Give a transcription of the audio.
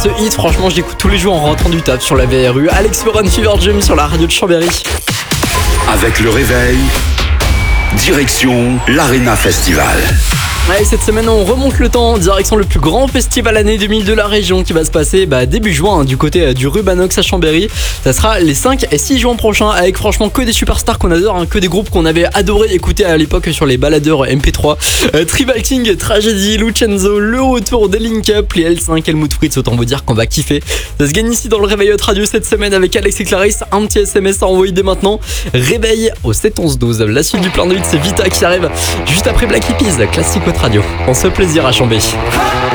Ce hit, franchement, je l'écoute tous les jours en rentrant du taf sur la VRU. Alex Warren, Fever Dream sur la radio de Chambéry. Avec le réveil, direction l'Arena Festival. Ouais, cette semaine, on remonte le temps, direction le plus grand festival année 2000 de la région qui va se passer début juin du côté du Rubanox à Chambéry. Ça sera les 5 et 6 juin prochains avec franchement que des superstars qu'on adore, que des groupes qu'on avait adoré écouter à l'époque sur les baladeurs MP3. Tribal King, Tragedy, Lucenzo, le retour des Link Up, les L5, Helmut Fritz, autant vous dire qu'on va kiffer. Ça se gagne ici dans le Réveil Hot Radio cette semaine avec Alex et Clarisse. Un petit SMS à envoyer dès maintenant. Réveil au 7 11 12. La suite du plein de hits, c'est Vita qui arrive juste après Black Eyed Peas, classique Hot Radio. On se fait plaisir à Chambéry.